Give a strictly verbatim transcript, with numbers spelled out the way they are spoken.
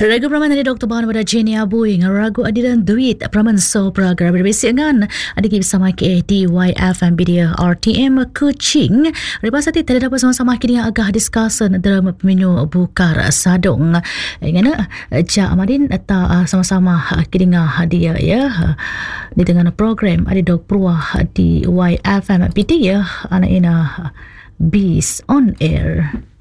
Ragu Praman dari Doktor Bahan pada Jenny Abui Ragu adiran duit Praman so pragar berbesi dengan adik bersama K A T Y F M B D R T M Kuching. Lepas itu tidak dapat sama-sama kini agak diskusen dalam peminu bukar sadung. Ingana ja amadin ta sama-sama kini dia ya di tengah program adik dok pruah di Y F M B D ya anak ina Bees on Air.